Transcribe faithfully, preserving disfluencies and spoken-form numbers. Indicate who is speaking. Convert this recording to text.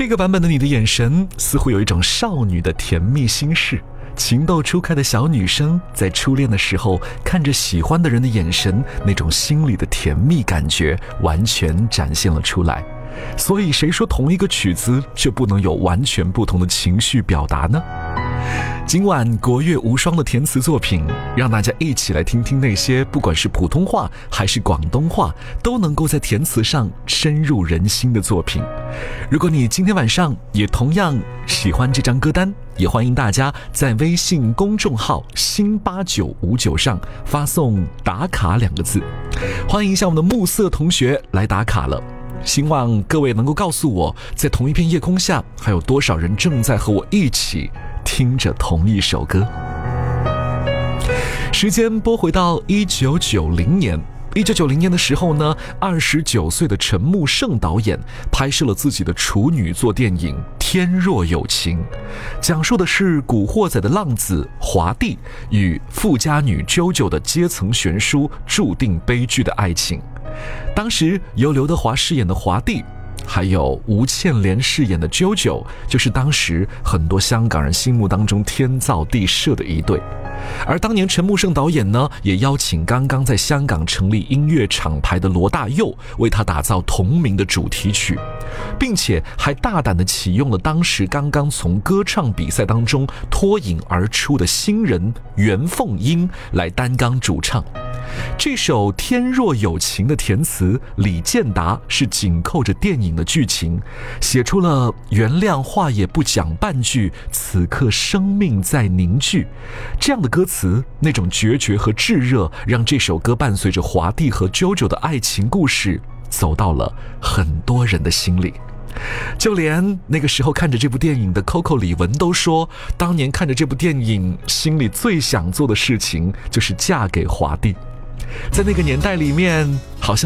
Speaker 1: 这个版本的你的眼神似乎有一种少女的甜蜜心事，情窦初开的小女生在初恋的时候看着喜欢的人的眼神，那种心里的甜蜜感觉完全展现了出来。所以谁说同一个曲子就不能有完全不同的情绪表达呢？今晚国乐无双的填词作品，让大家一起来听听那些不管是普通话还是广东话都能够在填词上深入人心的作品。如果你今天晚上也同样喜欢这张歌单，也欢迎大家在微信公众号新八九五九上发送打卡两个字，欢迎一下我们的暮色同学来打卡了。希望各位能够告诉我，在同一片夜空下还有多少人正在和我一起听着同一首歌。时间拨回到一九九零年，一九九零年的时候呢，二十九岁的陈木胜导演拍摄了自己的处女作电影《天若有情》，讲述的是古惑仔的浪子华帝与富家女啾啾的阶层悬殊、注定悲剧的爱情。当时由刘德华饰演的华帝，还有吴倩莲饰演的啾啾，就是当时很多香港人心目当中天造地设的一对。而当年陈木胜导演呢，也邀请刚刚在香港成立音乐厂牌的罗大佑为他打造同名的主题曲，并且还大胆地启用了当时刚刚从歌唱比赛当中脱颖而出的新人袁凤英来担纲主唱。这首《天若有情》的填词李健达是紧扣着电影的剧情，写出了原谅话也不讲半句，此刻生命在凝聚这样的歌词，那种决绝和炙热，让这首歌伴随着华帝和啾啾的爱情故事走到了很多人的心里。就连那个时候看着这部电影的 Coco 李玟都说，当年看着这部电影心里最想做的事情就是嫁给华帝。在那个年代里面，好像